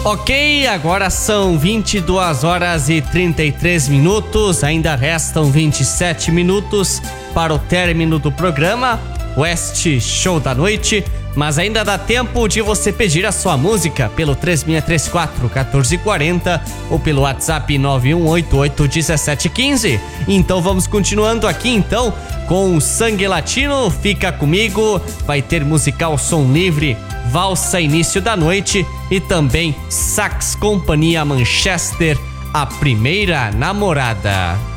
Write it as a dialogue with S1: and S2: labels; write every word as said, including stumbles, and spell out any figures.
S1: Ok, agora são vinte e duas horas e trinta e três minutos, ainda restam vinte e sete minutos para o término do programa West Show da Noite, mas ainda dá tempo de você pedir a sua música pelo três seis três quatro, um quatro quatro zero ou pelo WhatsApp nove um oito oito um sete um cinco. Então vamos continuando aqui então com o Sangue Latino, fica comigo, vai ter musical Som Livre, Valsa Início da Noite e também Sax Companhia Manchester, A Primeira Namorada.